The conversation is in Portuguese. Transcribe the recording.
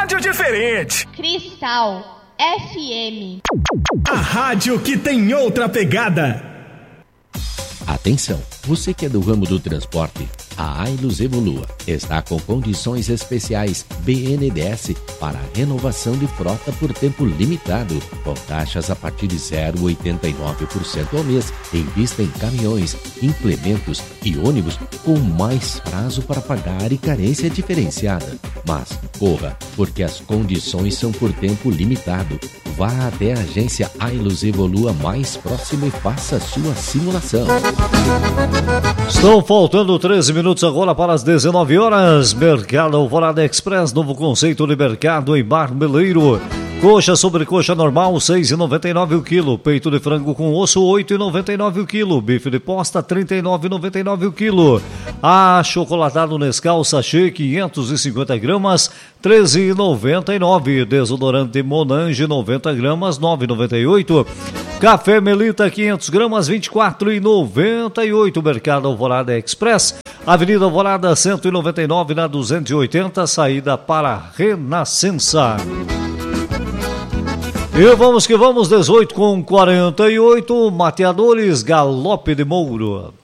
rádio diferente. Cristal FM. A rádio que tem outra pegada. Atenção, você que é do ramo do transporte, a Ailus Evolua está com condições especiais BNDES para renovação de frota por tempo limitado, com taxas a partir de 0,89% ao mês, em vista em caminhões, implementos e ônibus com mais prazo para pagar e carência diferenciada. Mas corra, porque as condições são por tempo limitado. Vá até a agência Ailus Evolua mais próxima e faça sua simulação. Estão faltando 13 minutos agora para as 19 horas. Mercado Alvorada Express, novo conceito de mercado em Marmeleiro. Coxa sobre coxa normal, R$ 6,99 o quilo. Peito de frango com osso, R$ 8,99 o quilo. Bife de posta, R$ 39,99 o quilo. Achocolatado Nescau sachê, 550 gramas, R$ 13,99. Desodorante Monange, 90 gramas, R$ 9,98. Café Melita, 500 gramas, R$ 24,98. Mercado Alvorada Express. Avenida Alvorada, 199, na 280, saída para Renascença. E vamos que vamos, 18:48, Mateadores Galope de Mouro.